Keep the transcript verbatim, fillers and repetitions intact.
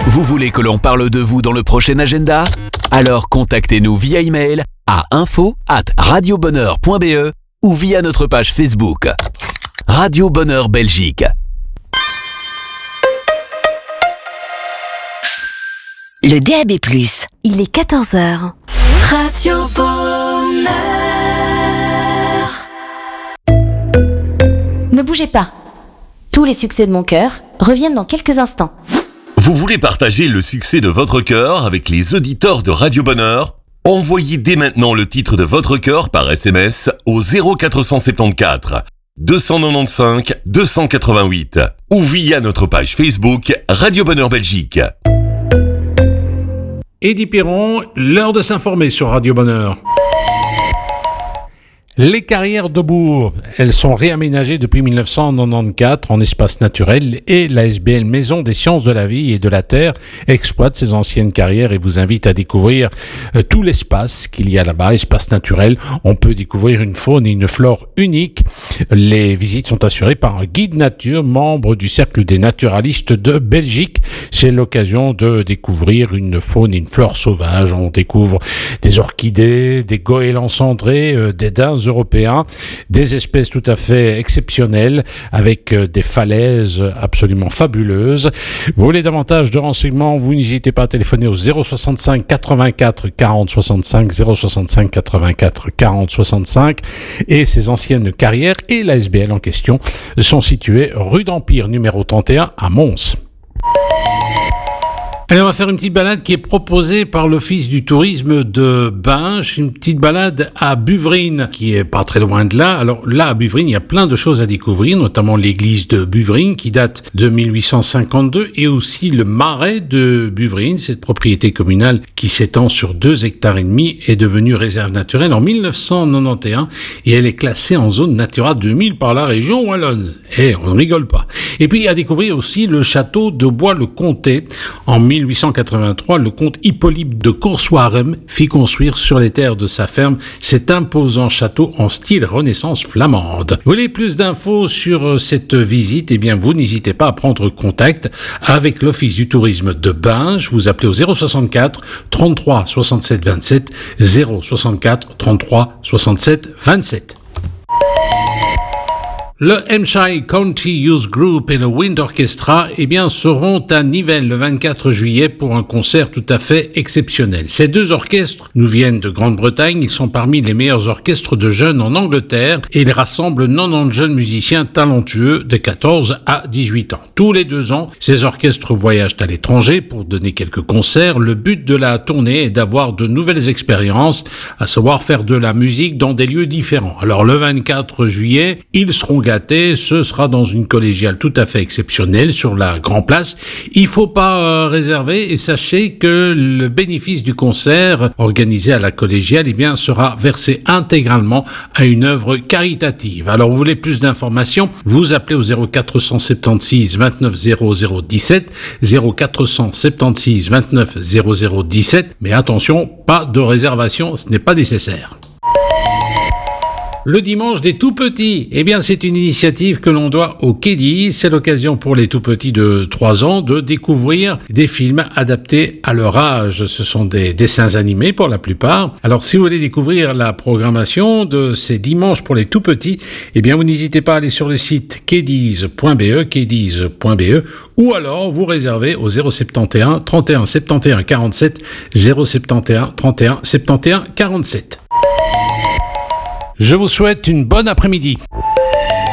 Vous voulez que l'on parle de vous dans le prochain agenda ? Alors contactez-nous via email à info arobase radiobonheur point b e ou via notre page Facebook. Radio Bonheur Belgique. Le D A B plus. Il est quatorze heures. Radio Bonheur. Ne bougez pas. Tous les succès de mon cœur reviennent dans quelques instants. Vous voulez partager le succès de votre cœur avec les auditeurs de Radio Bonheur ? Envoyez dès maintenant le titre de votre cœur par S M S au zéro quatre cent soixante-quatorze deux cent quatre-vingt-quinze deux cent quatre-vingt-huit ou via notre page Facebook Radio Bonheur Belgique. Eddie Perron, l'heure de s'informer sur Radio Bonheur. Les carrières de Bourg, elles sont réaménagées depuis dix-neuf cent quatre-vingt-quatorze en espace naturel et l'A S B L Maison des Sciences de la Vie et de la Terre exploite ces anciennes carrières et vous invite à découvrir euh, tout l'espace qu'il y a là-bas, espace naturel. On peut découvrir une faune et une flore uniques. Les visites sont assurées par un guide nature, membre du Cercle des naturalistes de Belgique. C'est l'occasion de découvrir une faune et une flore sauvage. On découvre des orchidées, des goélands cendrés, euh, des daims européens, des espèces tout à fait exceptionnelles avec euh, des falaises absolument fabuleuses. Vous voulez davantage de renseignements, vous n'hésitez pas à téléphoner au zéro soixante-cinq quatre-vingt-quatre quarante soixante-cinq, zéro soixante-cinq quatre-vingt-quatre quarante soixante-cinq et ces anciennes carrières et l'A S B L en question sont situées rue d'Empire numéro trente et un à Mons. Allez, on va faire une petite balade qui est proposée par l'Office du tourisme de Binche, une petite balade à Buvrines, qui est pas très loin de là. Alors là, à Buvrines, il y a plein de choses à découvrir, notamment l'église de Buvrines, qui date de mille huit cent cinquante-deux, et aussi le marais de Buvrines, cette propriété communale qui s'étend sur deux hectares et demi, est devenue réserve naturelle en mille neuf cent quatre-vingt-onze, et elle est classée en zone Natura deux mille par la région wallonne. Eh, on ne rigole pas. Et puis, à découvrir aussi le château de Bois-le-Comté, en mille huit cent quatre-vingt-trois, le comte Hippolyte de Coursoirem fit construire sur les terres de sa ferme cet imposant château en style Renaissance flamande. Vous voulez plus d'infos sur cette visite ? Eh bien, vous n'hésitez pas à prendre contact avec l'Office du tourisme de Binche. Vous appelez au zéro soixante-quatre trente-trois soixante-sept vingt-sept, zéro soixante-quatre trente-trois soixante-sept vingt-sept. Le Hampshire County Youth Group et le Wind Orchestra, eh bien, seront à Nivelles le vingt-quatre juillet pour un concert tout à fait exceptionnel. Ces deux orchestres nous viennent de Grande-Bretagne. Ils sont parmi les meilleurs orchestres de jeunes en Angleterre et ils rassemblent quatre-vingt-dix jeunes musiciens talentueux de quatorze à dix-huit ans. Tous les deux ans, ces orchestres voyagent à l'étranger pour donner quelques concerts. Le but de la tournée est d'avoir de nouvelles expériences, à savoir faire de la musique dans des lieux différents. Alors, le vingt-quatre juillet, ils seront gâtés. Ce sera dans une collégiale tout à fait exceptionnelle sur la Grand Place. Il faut pas euh, réserver et sachez que le bénéfice du concert organisé à la collégiale, eh bien, sera versé intégralement à une œuvre caritative. Alors, vous voulez plus d'informations? Vous appelez au zéro quatre cent soixante-seize vingt-neuf zéro zéro dix-sept, zéro quatre cent soixante-seize vingt-neuf zéro zéro dix-sept, mais attention, pas de réservation, ce n'est pas nécessaire. Le dimanche des tout-petits, eh bien c'est une initiative que l'on doit au Kiddies. C'est l'occasion pour les tout-petits de trois ans de découvrir des films adaptés à leur âge. Ce sont des dessins animés pour la plupart. Alors si vous voulez découvrir la programmation de ces dimanches pour les tout-petits, eh bien vous n'hésitez pas à aller sur le site kiddies point b e, kiddies point b e, ou alors vous réservez au zéro sept un trente et un soixante et onze quarante-sept, zéro sept un trente et un soixante et onze quarante-sept. Je vous souhaite une bonne après-midi.